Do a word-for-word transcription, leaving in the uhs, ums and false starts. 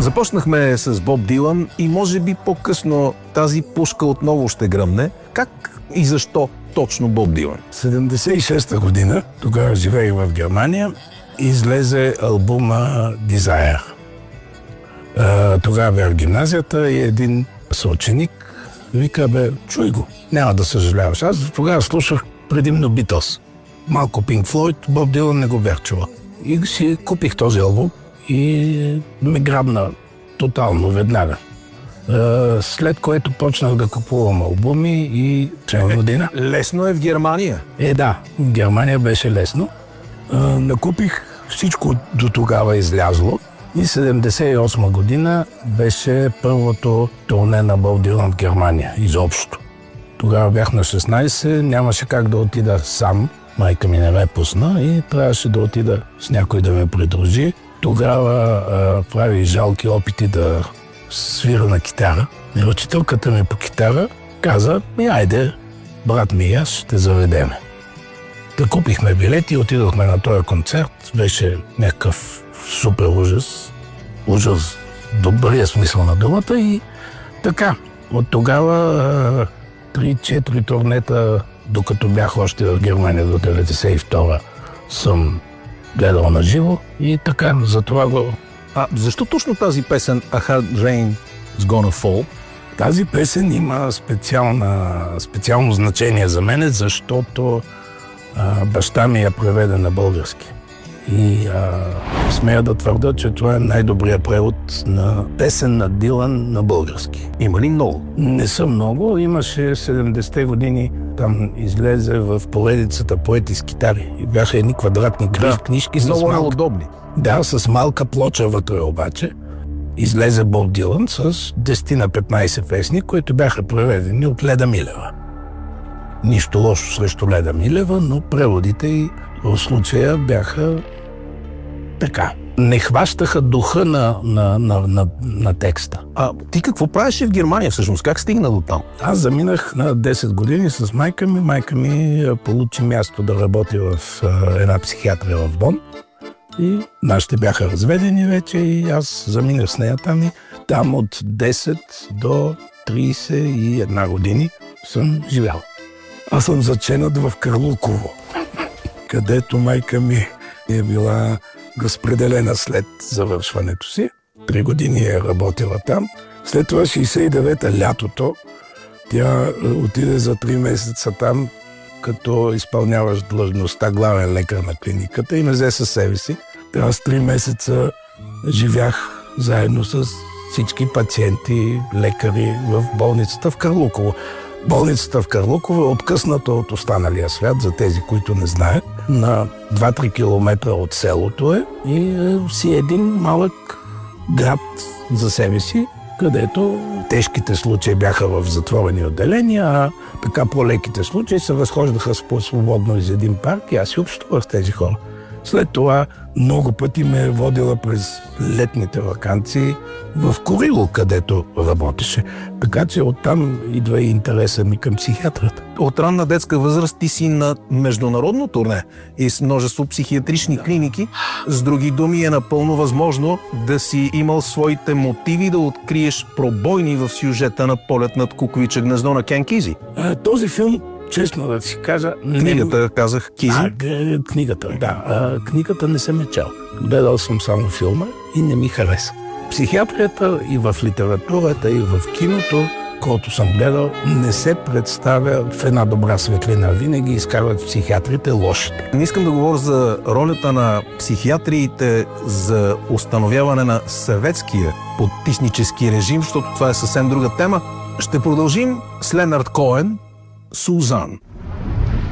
Започнахме с Боб Дилан и може би по-късно тази пушка отново ще гръмне. Как и защо точно Боб Дилан? седемдесет и шеста година, тогава живеех в Германия, излезе албума Desire. Тогава бях в гимназията и един съученик вика: бе, чуй го, няма да съжаляваш. Аз тогава слушах предимно Beatles. Малко Pink Floyd, Боб Дилан не го бях чувал. И си купих този албум и ме грабна тотално, веднага. След което почнах да купувам албуми и цяла година. Лесно е в Германия? Е, да, в Германия беше лесно. Накупих всичко до тогава излязло и седемдесет и осма година беше първото турне на Боб Дилан в Германия, изобщо. Тогава бях на шестнайсет, нямаше как да отида сам. Майка ми не ме пусна и трябваше да отида с някой да ме придружи. Тогава а, прави жалки опити да свира на китара. И учителката ми по китара каза: ми айде, брат ми и аз ще заведеме. Да купихме билети и отидохме на този концерт. Беше някакъв супер ужас. Ужас, добрия смисъл на думата. И така, от тогава три-четири турнета, докато бях още в Германия до деветдесет и втора, съм гледал на живо и така, затова го... А защо точно тази песен A Hard Rain is Gonna Fall? Тази песен има специална, специално значение за мене, защото а, баща ми я преведе на български. И а, смея да твърда, че това е най-добрият превод на песен на Дилан на български. Има ли много? Не са много. Имаше седемдесетте години, там излезе в поредицата Поети с китари. И бяха едни квадратни да, книжки с много малка... удобни. Да, с малка плоча вътре обаче. Излезе Боб Дилан с десет на петнайсет песни, които бяха преведени от Леда Милева. Нищо лошо срещу Леда Милева, но преводите и в случая бяха така. Не хващаха духа на, на, на, на, на текста. А ти какво правеше в Германия всъщност? Как стигна до там? Аз заминах на десет години с майка ми. Майка ми получи място да работи в една психиатрия в Бон. И нашите бяха разведени вече и аз заминах с нея там и там от десет до трийсет и една години съм живял. Аз съм заченат в Карлуково, където майка ми е била разпределена след завършването си. Три години е работила там. След това шейсет и девета лятото тя отиде за три месеца там, като изпълняваш длъжността главен лекар на клиниката и ме взе със себе си. Аз три месеца живях заедно с всички пациенти, лекари в болницата в Карлуково. Болницата в Карлуково е откъсната от останалия свят, за тези, които не знаят. На два-три километра от селото е и е, си един малък град за себе си, където тежките случаи бяха в затворени отделения, а така по-леките случаи се разхождаха по-свободно из един парк и аз си общувах с тези хора. След това много пъти ме е водила през летните ваканции в Курило, където работеше. Така че оттам идва и интереса ми към психиатрията. От ранна детска възраст ти си на международно турне и с множество психиатрични клиники. С други думи, е напълно възможно да си имал своите мотиви да откриеш пробойни в сюжета на Полет над куковиче гнездо на Кен Кизи. А, този филм, честно да си кажа... Книгата, не... казах, Кизи. А, книгата, да. А, книгата не съм я чел. Гледал съм само филма и не ми хареса. Психиатрията и в литературата, и в киното, който съм гледал, не се представя в една добра светлина. Винаги изкарват психиатрите лошите. Не искам да говоря за ролята на психиатриите за установяване на съветския потиснически режим, защото това е съвсем друга тема. Ще продължим с Ленард Коен, Сузан.